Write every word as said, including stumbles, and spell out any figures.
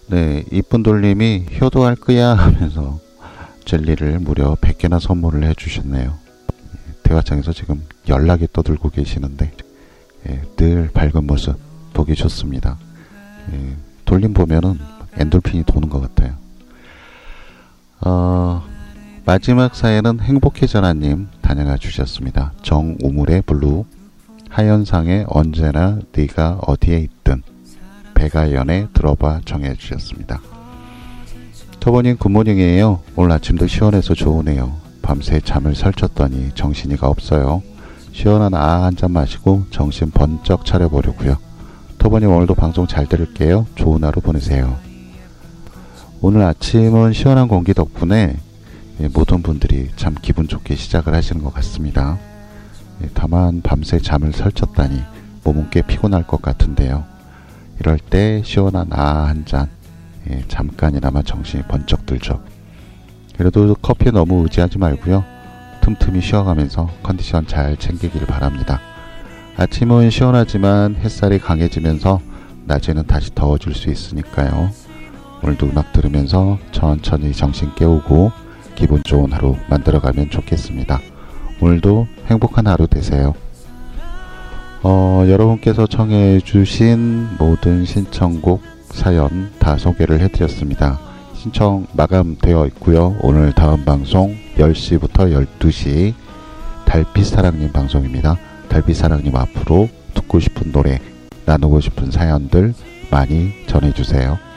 네, 이쁜 돌님이 효도할 거야 하면서 젤리를 무려 백 개나 선물을 해주셨네요. 대화창에서 지금 연락이 떠들고 계시는데 예, 늘 밝은 모습 보기 좋습니다. 예, 돌림 보면은 엔돌핀이 도는 것 같아요. 어, 마지막 사연은 행복해져라님 다녀가 주셨습니다. 정우물의 블루, 하현상의 언제나 네가 어디에 있든, 백아연의 들어봐 정해 주셨습니다. 터보님 굿모닝이에요. 오늘 아침도 시원해서 좋으네요. 밤새 잠을 설쳤더니 정신이가 없어요. 시원한 아 한 잔 마시고 정신 번쩍 차려보려고요. 터보님 오늘도 방송 잘 들을게요. 좋은 하루 보내세요. 오늘 아침은 시원한 공기 덕분에 모든 분들이 참 기분 좋게 시작을 하시는 것 같습니다. 다만 밤새 잠을 설쳤다니 몸은 꽤 피곤할 것 같은데요. 이럴 때 시원한 아 한 잔, 예, 잠깐이나마 정신이 번쩍 들죠. 그래도 커피에 너무 의지하지 말고요. 틈틈이 쉬어가면서 컨디션 잘 챙기길 바랍니다. 아침은 시원하지만 햇살이 강해지면서 낮에는 다시 더워질 수 있으니까요. 오늘도 음악 들으면서 천천히 정신 깨우고 기분 좋은 하루 만들어가면 좋겠습니다. 오늘도 행복한 하루 되세요. 어, 여러분께서 청해주신 모든 신청곡 사연 다 소개를 해드렸습니다. 신청 마감되어 있고요. 오늘 다음 방송 열 시부터 열두 시 달빛사랑님 방송입니다. 달빛사랑님 앞으로 듣고 싶은 노래, 나누고 싶은 사연들 많이 전해주세요.